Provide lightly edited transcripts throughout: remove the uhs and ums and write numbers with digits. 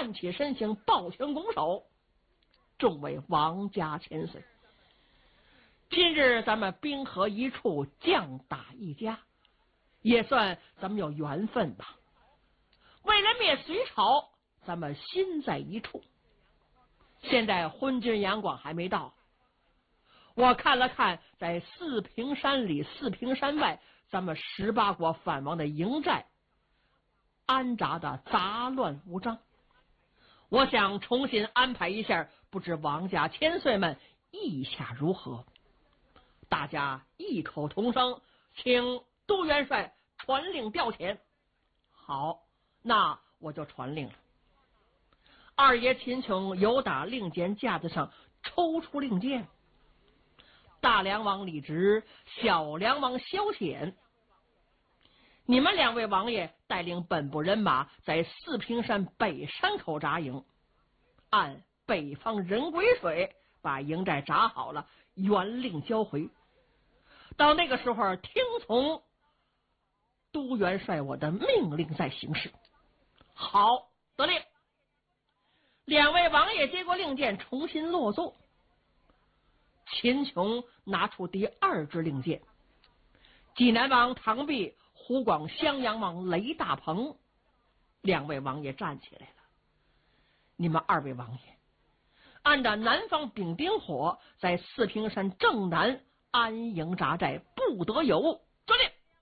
站起身形，抱拳拱手，众位王家千岁，今日咱们兵合一处，将打一家，也算咱们有缘分吧。为了灭隋朝，咱们心在一处。现在昏君杨广还没到，我看了看在四平山里四平山外咱们18国反王的营寨安扎的杂乱无章，我想重新安排一下，不知王家千岁们意下如何？大家异口同声，请都元帅传令调遣。好，那我就传令了。二爷秦琼由打令箭架子上抽出令箭，大梁王李直、小梁王萧显，你们2位王爷带领本部人马在四平山北山口扎营，按北方人归水把营寨扎好了，原令交回。到那个时候，听从都元帅我的命令在行事。好，得令。2位王爷接过令箭，重新落座。秦琼拿出第2支令箭，济南王唐弼、湖广襄阳王雷大鹏2位王爷站起来了。你们2位王爷按照南方丙丁火，在四平山正南安营扎寨，不得有误。遵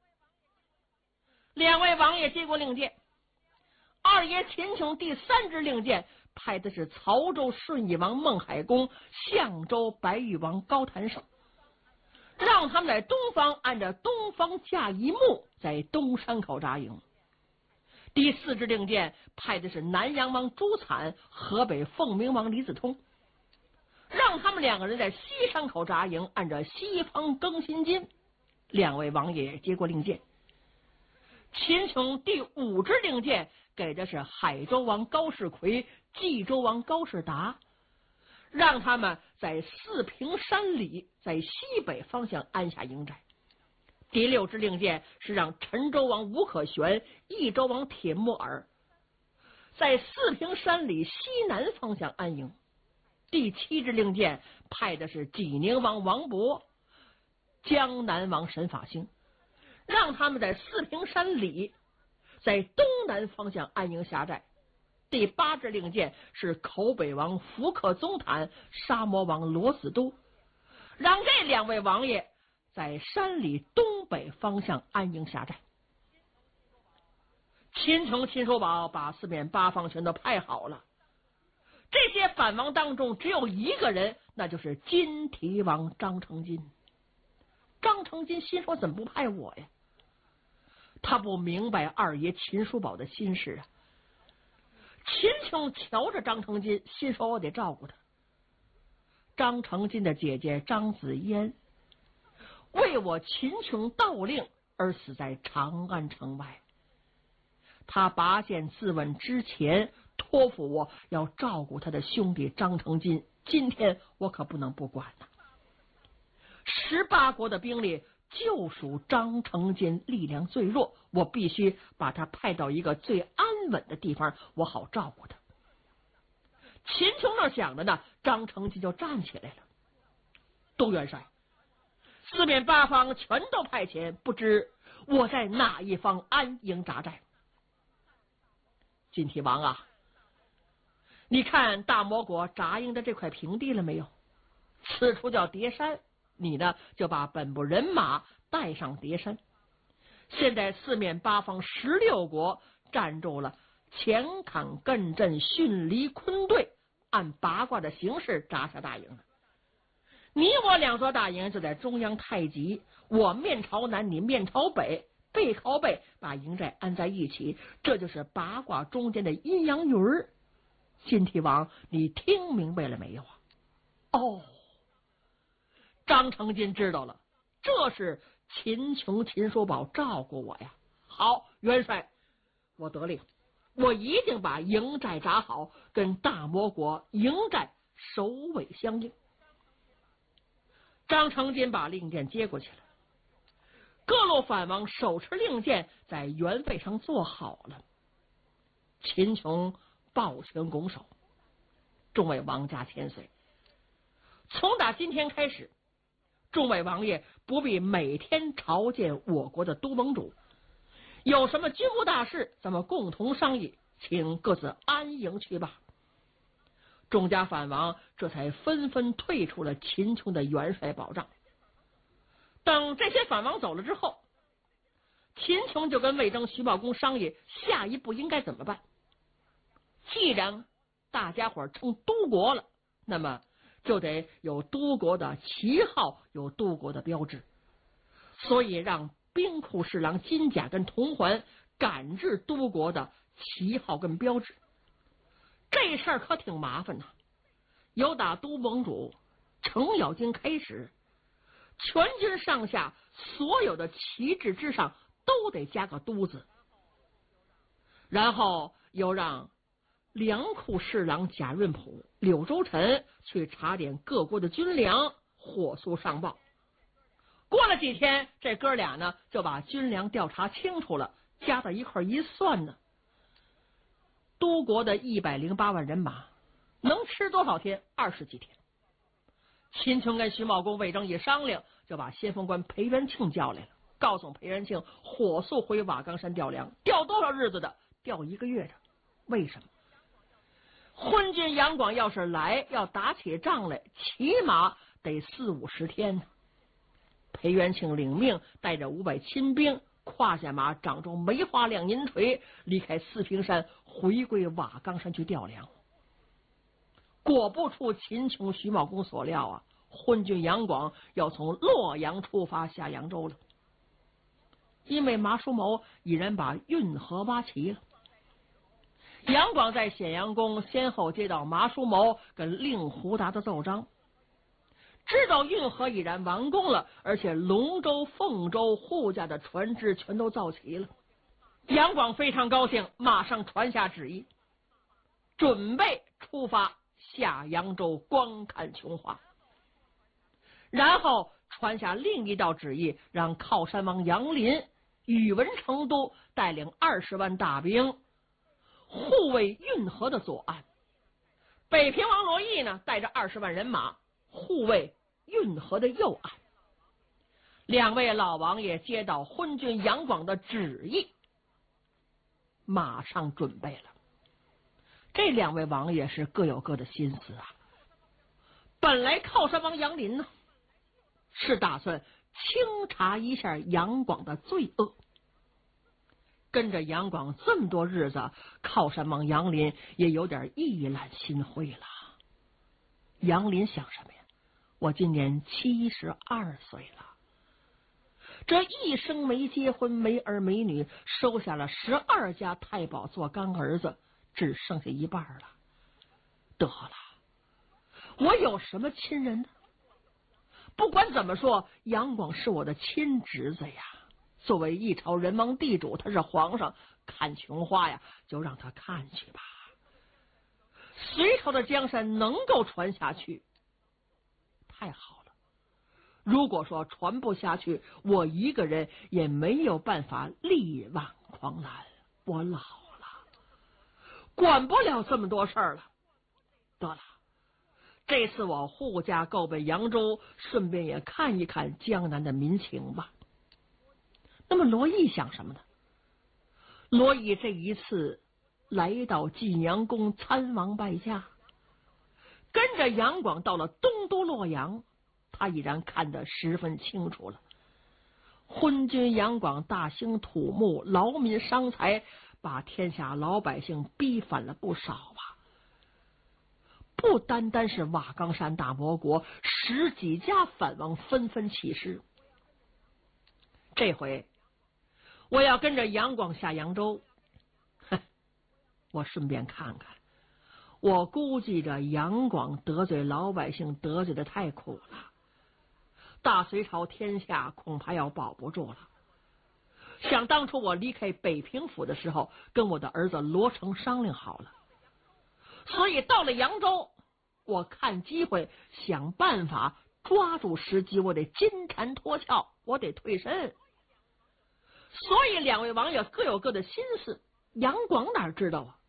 令。2位王爷接过令箭，二爷秦琼第3支令箭派的是曹州顺义王孟海公、相州白玉王高谭胜，让他们在东方按照东方架一木，在东山口扎营。第4支令箭派的是南阳王朱惨、河北凤鸣王李子通，让他们2个人在西山口扎营，按照西方更新金。2位王爷接过令箭。秦琼第5支令箭给的是海州王高士奎、冀州王高士达，让他们在四平山里，在西北方向安下营寨。第6支令箭是让陈州王吴可玄、益州王铁木儿在四平山里西南方向安营。第7支令箭派的是济宁王王勃、江南王沈法兴，让他们在四平山里，在东南方向安营下寨。第8支令箭是口北王福克宗坦、沙摩王罗子都，让这2位王爷在山里东北方向安营下寨。秦琼、秦叔宝把四面八方全都派好了。这些反王当中只有一个人，那就是金提王张成金。张成金心说，怎么不派我呀？他不明白二爷秦叔宝的心事啊。秦琼瞧着张成金，心说我得照顾他。张成金的姐姐张子嫣为我秦琼盗令而死在长安城外，他拔剑自刎之前托付我要照顾他的兄弟张成金，今天我可不能不管呐。18国的兵力就属张成金力量最弱，我必须把他派到一个最安稳的地方，我好照顾他。秦琼那想着呢，张成金就站起来了。都元帅，四面八方全都派遣，不知我在哪一方安营扎寨？金提王啊，你看大魔国扎营的这块平地了没有？此处叫叠山，你呢就把本部人马带上叠山。现在四面八方16国站住了，前坎艮震巽离坤兑，按八卦的形式扎下大营了。你我2座大营就在中央太极，我面朝南，你面朝北，背靠背把营寨安在一起，这就是八卦中间的阴阳鱼儿。金提王，你听明白了没有啊？哦，张成金知道了，这是秦琼、秦叔宝照顾我呀。好，元帅，我得令，我一定把营寨扎好，跟大魔国营寨首尾相应。张成金把令箭接过去了，各路反王手持令箭在原位上坐好了。秦琼抱拳拱手。众位王家千岁，从打今天开始，众位王爷不必每天朝见我国的都盟主，有什么军务大事，咱们共同商议，请各自安营去吧。众家藩王这才纷纷退出了秦琼的元帅保障。等这些藩王走了之后，秦琼就跟魏征、徐茂公商议下一步应该怎么办。既然大家伙称都国了，那么就得有都国的旗号，有都国的标志，所以让兵库侍郎金甲跟童环赶制都国的旗号跟标志。这事儿可挺麻烦呐，由打都盟主程咬金开始，全军上下所有的旗帜之上都得加个都字，然后又让粮库侍郎贾润甫、柳州臣去查点各国的军粮，火速上报。过了几天，这哥俩呢就把军粮调查清楚了，加到一块一算呢，都国的108万人马能吃多少天？20几天。秦琼跟徐茂公、魏征一商量，就把先锋官裴元庆叫来了，告诉裴元庆火速回瓦岗山调粮，调多少日子的？调1个月的。为什么？昏君杨广要是来，要打起仗来，起码得40-50天呢。裴元庆领命，带着500亲兵，跨下马，掌中梅花亮银锤，离开四平山，回归瓦岗山去调粮。果不出秦琼、徐茂公所料啊，昏君杨广要从洛阳出发下扬州了。因为马叔谋已然把运河挖齐了，杨广在显阳宫先后接到马叔谋跟令狐达的奏章，知道运河已然完工了，而且龙州、凤州、护驾的船只全都造齐了。杨广非常高兴，马上传下旨意，准备出发下扬州观看琼华。然后传下另一道旨意，让靠山王杨林、宇文成都带领20万大兵护卫运河的左岸，北平王罗毅呢带着20万人马护卫运河的右岸。两位老王爷接到昏君杨广的旨意，马上准备了。这两位王爷是各有各的心思啊。本来靠山王杨林呢是打算清查一下杨广的罪恶，跟着杨广这么多日子，靠山王杨林也有点意懒心灰了。杨林想什么呀？我今年72岁了，这一生没结婚，没儿没女，收下了12家太保做干儿子，只剩下一半了。得了，我有什么亲人呢？不管怎么说，杨广是我的亲侄子呀。作为一朝人王地主，他是皇上，看琼花呀，就让他看去吧。隋朝的江山能够传下去，太好了。如果说传不下去，我一个人也没有办法力挽狂澜。我老了，管不了这么多事儿了。得了，这次我护驾够奔扬州，顺便也看一看江南的民情吧。那么罗毅想什么呢？罗毅这一次来到晋阳宫参王拜驾，跟着杨广到了东都洛阳，他已然看得十分清楚了。昏君杨广大兴土木，劳民伤财，把天下老百姓逼反了不少啊。不单单是瓦岗山大魔国，10几家藩王纷纷起事。这回我要跟着杨广下扬州，我顺便看看。我估计着杨广得罪老百姓得罪的太苦了，大隋朝天下恐怕要保不住了。想当初我离开北平府的时候，跟我的儿子罗成商量好了，所以到了扬州，我看机会想办法抓住时机，我得金蝉脱壳，我得退身。所以两位王爷各有各的心思，杨广哪知道啊？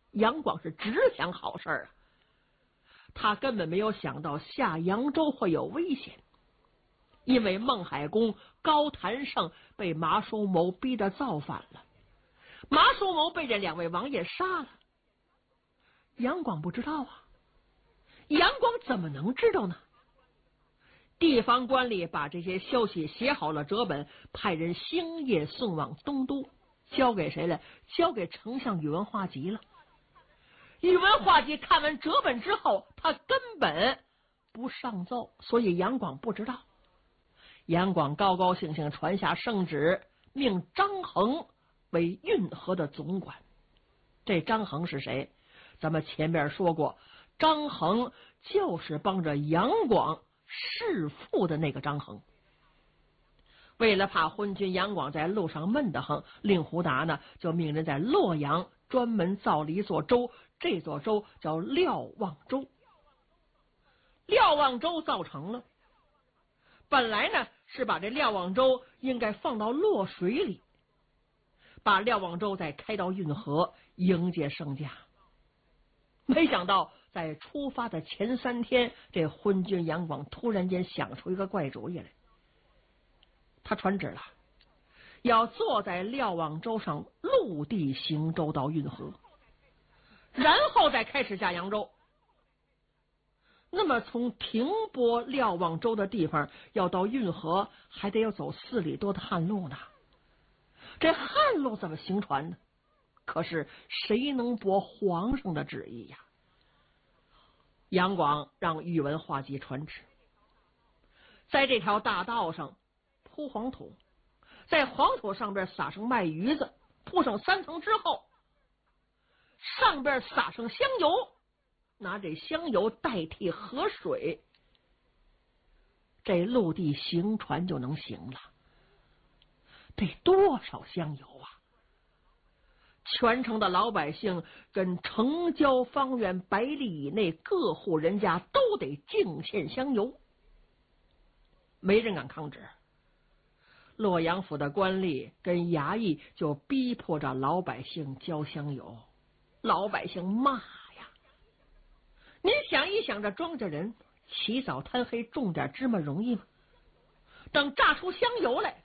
杨广是只想好事啊，他根本没有想到下扬州会有危险，因为孟海公高谭胜被马叔谋逼得造反了，马叔谋被这两位王爷杀了。杨广不知道啊，杨广怎么能知道呢？地方官吏把这些消息写好了折本，派人星夜送往东都，交给谁了？交给丞相宇文化及了。宇文化及看完折本之后，他根本不上奏，所以杨广不知道。杨广高高兴兴传下圣旨，命张衡为运河的总管。这张衡是谁？咱们前边说过，张衡就是帮着杨广弑父的那个张衡。为了怕昏君杨广在路上闷得很，令狐达呢就命人在洛阳专门造了一座州，这座州叫瞭望州。瞭望州造成了，本来呢是把这瞭望州应该放到洛水里，把瞭望州再开到运河迎接圣驾。没想到在出发的前3天，这昏君杨广突然间想出一个怪主意来。他传旨了，要坐在瞭望州上陆地行舟到运河，然后再开始下扬州。那么从停泊瞭望州的地方要到运河，还得要走4里多的旱路呢。这旱路怎么行船呢？可是谁能驳皇上的旨意呀？杨广让宇文化及传旨，在这条大道上铺黄土，在黄土上边撒上麦鱼子，铺上3层之后，上边撒上香油，拿这香油代替河水，这陆地行船就能行了。得多少香油啊！全城的老百姓跟城郊方圆100里以内各户人家都得敬献香油，没人敢抗旨。洛阳府的官吏跟衙役就逼迫着老百姓交香油，老百姓骂呀！你想一想，这庄稼人起早贪黑种点芝麻容易吗？等榨出香油来，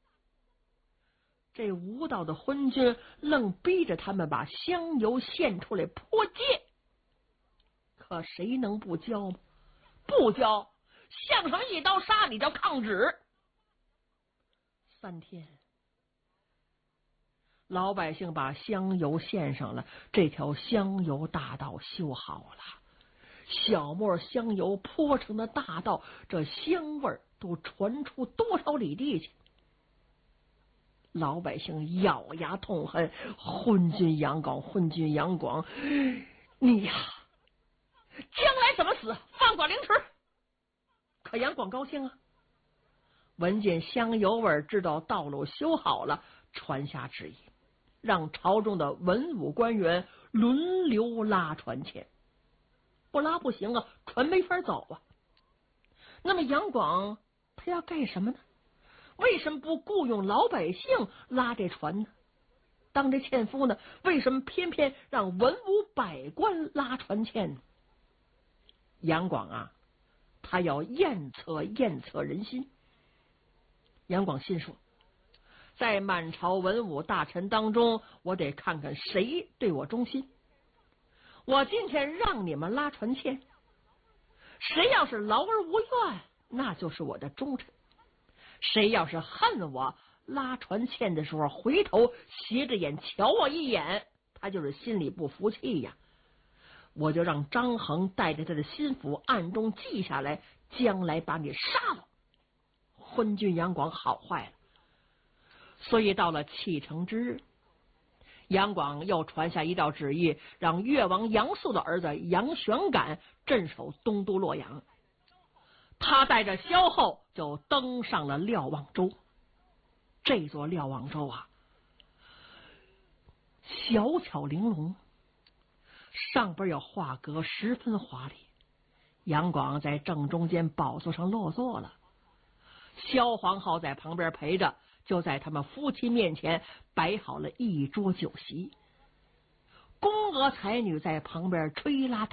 这无道的昏君愣逼着他们把香油献出来泼戒，可谁能不交吗？不交，向上一刀杀你，叫抗旨。3天，老百姓把香油献上了，这条香油大道修好了，小磨香油泼成的大道，这香味都传出多少里地去。老百姓咬牙痛恨昏君杨广，昏君杨广，你呀，将来怎么死，放过凌迟。可杨广高兴啊，闻见香油味，知道道路修好了，传下旨意，让朝中的文武官员轮流拉船前，不拉不行啊，船没法走啊。那么杨广他要干什么呢？为什么不雇佣老百姓拉这船呢？当这纤夫呢？为什么偏偏让文武百官拉船欠呢？杨广啊，他要验测人心。杨广心说，在满朝文武大臣当中，我得看看谁对我忠心。我今天让你们拉船欠，谁要是劳而无怨，那就是我的忠臣。谁要是恨我，拉船欠的时候回头斜着眼瞧我一眼，他就是心里不服气呀。我就让张衡带着他的心腹暗中记下来，将来把你杀了。昏君杨广好坏了。所以到了启程之日，杨广又传下一道旨意，让越王杨素的儿子杨玄感镇守东都洛阳。他带着萧后就登上了瞭望州。这座瞭望州啊，小巧玲珑，上边有画格，十分华丽。杨广在正中间宝座上落座了，萧皇后在旁边陪着，就在他们夫妻面前摆好了一桌酒席。 宫娥才女在旁边吹拉